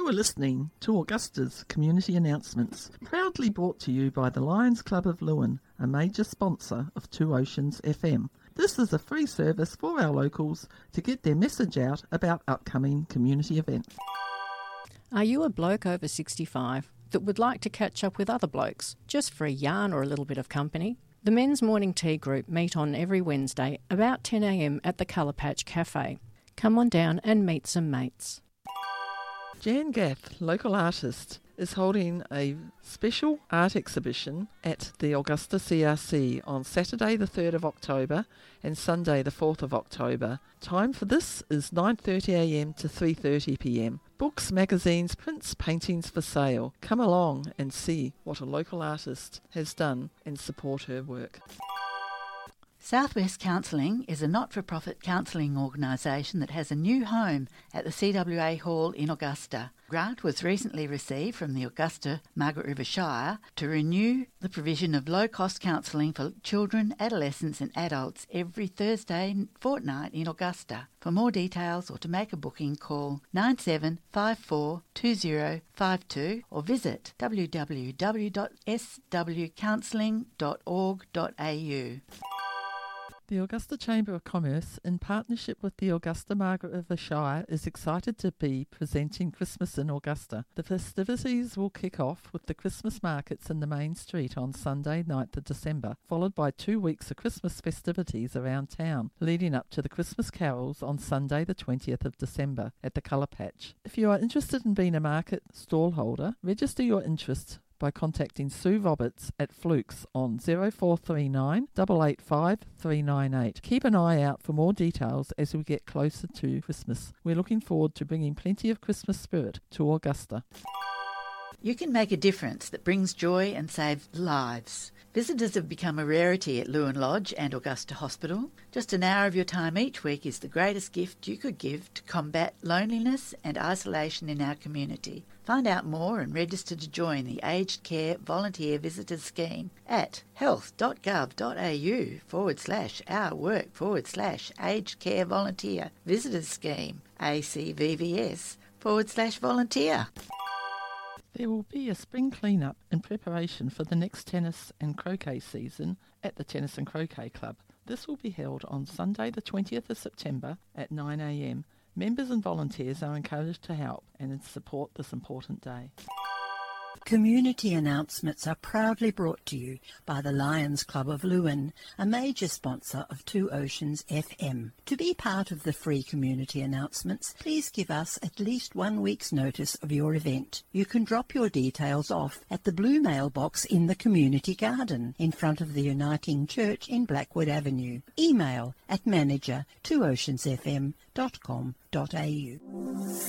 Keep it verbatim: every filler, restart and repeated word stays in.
You are listening to Augusta's Community Announcements, proudly brought to you by the Lions Club of Lewin, a major sponsor of Two Oceans F M. This is a free service for our locals to get their message out about upcoming community events. Are you a bloke over sixty-five that would like to catch up with other blokes, just for a yarn or a little bit of company? The Men's Morning Tea Group meet on every Wednesday about ten a m at the Colour Patch Cafe. Come on down and meet some mates. Jan Gath, local artist, is holding a special art exhibition at the Augusta C R C on Saturday the third of October and Sunday the fourth of October. Time for this is nine thirty a m to three thirty p m. Books, magazines, prints, paintings for sale. Come along and see what a local artist has done and support her work. Southwest Counselling is a not-for-profit counselling organisation that has a new home at the C W A Hall in Augusta. Grant was recently received from the Augusta Margaret River Shire to renew the provision of low-cost counselling for children, adolescents and adults every Thursday fortnight in Augusta. For more details or to make a booking, call nine seven five four two zero five two or visit w w w dot s w counselling dot org dot a u. The Augusta Chamber of Commerce, in partnership with the Augusta Margaret River Shire, is excited to be presenting Christmas in Augusta. The festivities will kick off with the Christmas markets in the main street on Sunday, ninth of December, followed by two weeks of Christmas festivities around town, leading up to the Christmas carols on Sunday, the twentieth of December, at the Colour Patch. If you are interested in being a market stall holder, register your interest by contacting Sue Roberts at Flukes on zero four three nine, eight eight five, three nine eight. Keep an eye out for more details as we get closer to Christmas. We're looking forward to bringing plenty of Christmas spirit to Augusta. You can make a difference that brings joy and saves lives. Visitors have become a rarity at Lewin Lodge and Augusta Hospital. Just an hour of your time each week is the greatest gift you could give to combat loneliness and isolation in our community. Find out more and register to join the Aged Care Volunteer Visitors Scheme at health.gov.au forward slash our work forward slash Aged Care Volunteer Visitors Scheme, A C V V S forward slash volunteer. There will be a spring clean-up in preparation for the next tennis and croquet season at the Tennis and Croquet Club. This will be held on Sunday the twentieth of September at nine a m. Members and volunteers are encouraged to help and support this important day. Community announcements are proudly brought to you by the Lions Club of Lewin, a major sponsor of Two Oceans F M. To be part of the free community announcements, please give us at least one week's notice of your event. You can drop your details off at the blue mailbox in the community garden in front of the Uniting Church in Blackwood Avenue. Email at manager two oceans f m dot com dot a u.